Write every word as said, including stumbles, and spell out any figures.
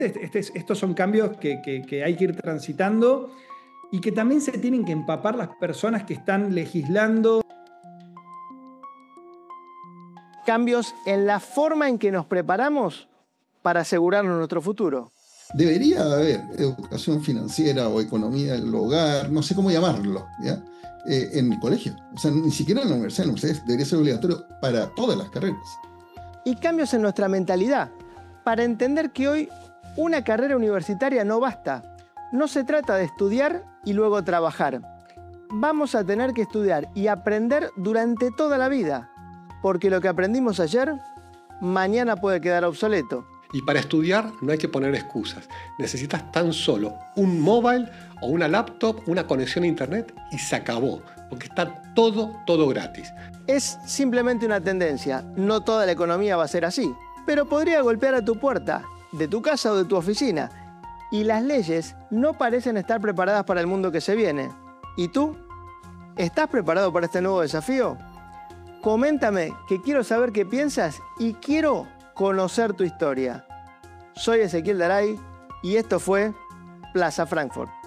Este, este, estos son cambios que, que, que hay que ir transitando y que también se tienen que empapar las personas que están legislando. Cambios en la forma en que nos preparamos para asegurarnos nuestro futuro. Debería haber educación financiera o economía del hogar, no sé cómo llamarlo, ¿ya? Eh, en el colegio. O sea, ni siquiera en la universidad. En la universidad debería ser obligatorio para todas las carreras. Y cambios en nuestra mentalidad, para entender que hoy una carrera universitaria no basta. No se trata de estudiar y luego trabajar. Vamos a tener que estudiar y aprender durante toda la vida, porque lo que aprendimos ayer, mañana puede quedar obsoleto. Y para estudiar no hay que poner excusas. Necesitas tan solo un móvil o una laptop, una conexión a internet y se acabó, porque está todo, todo gratis. Es simplemente una tendencia. No toda la economía va a ser así, pero podría golpear a tu puerta, de tu casa o de tu oficina. Y las leyes no parecen estar preparadas para el mundo que se viene. ¿Y tú? ¿Estás preparado para este nuevo desafío? Coméntame, que quiero saber qué piensas y quiero conocer tu historia. Soy Ezequiel Daray y esto fue Plaza Frankfurt.